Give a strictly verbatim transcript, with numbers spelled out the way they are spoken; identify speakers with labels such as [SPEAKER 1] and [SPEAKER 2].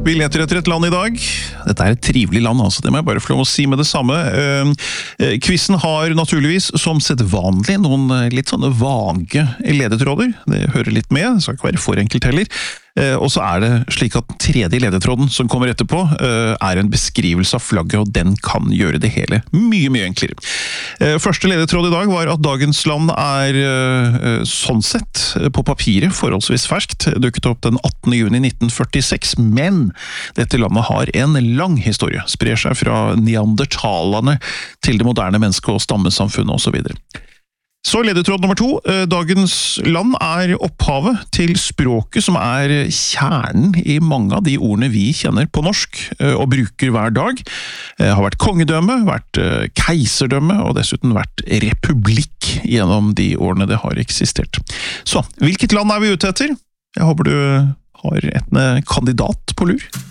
[SPEAKER 1] Vi leter etter et land i dag. Dette er et trivelig land, altså. Det må jeg bare få lov å si med det samme. Quizen har naturligvis, som sedvanlig, noen litt sånne vage ledetråder. Det hører litt med, det skal ikke være for enkelt heller. Og så er det slik at tredje ledetråden som kommer etterpå er en beskrivelse av flagget, og den kan gjøre det hele mye, mye enklere. Første ledetråd i dag var at dagens land er sånn sett på papiret forholdsvis ferskt, dukket opp den attende juni nitten førtiseks, men dette landet har en lang historie, sprer seg fra neandertalerne til det moderne mennesket og stammesamfunnet og så videre. Så ledetråd nummer to. Dagens land er opphavet til språket som er kjernen i mange av de ordene vi kjenner på norsk og bruker hver dag. Det har vært kongedømme, vært keiserdømme og dessuten vært republikk gjennom de årene det har eksistert. Så, hvilket land er vi ute etter? Jeg håper du har en kandidat på lur.